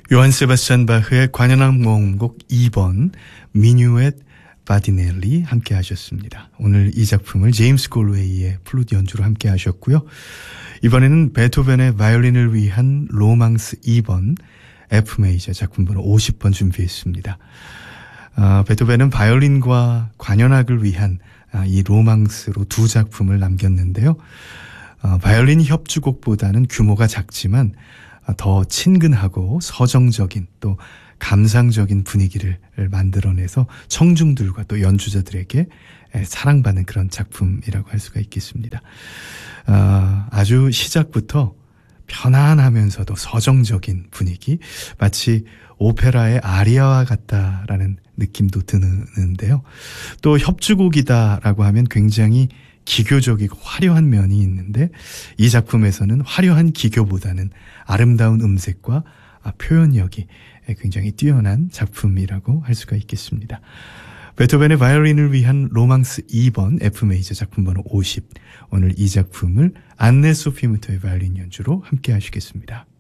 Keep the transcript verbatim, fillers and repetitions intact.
요한 세바스찬 바흐의 관현악 모음곡 이 번 미뉴엣 바디넬리 함께 하셨습니다. 오늘 이 작품을 제임스 골웨이의 플루트 연주로 함께 하셨고요. 이번에는 베토벤의 바이올린을 위한 로망스 이 번 F 메이저 작품 번호 오십 번 준비했습니다. 아, 베토벤은 바이올린과 관현악을 위한 아, 이 로망스로 두 작품을 남겼는데요. 아, 바이올린 협주곡보다는 규모가 작지만 더 친근하고 서정적인 또 감상적인 분위기를 만들어내서 청중들과 또 연주자들에게 사랑받는 그런 작품이라고 할 수가 있겠습니다. 아, 아주 시작부터 편안하면서도 서정적인 분위기, 마치 오페라의 아리아와 같다라는 느낌도 드는데요. 또 협주곡이다라고 하면 굉장히 기교적이고 화려한 면이 있는데 이 작품에서는 화려한 기교보다는 아름다운 음색과 표현력이 굉장히 뛰어난 작품이라고 할 수가 있겠습니다. 베토벤의 바이올린을 위한 로망스 이 번 F 메이저 작품 번호 오십. 오늘 이 작품을 안네 소피 무터의 바이올린 연주로 함께 하시겠습니다.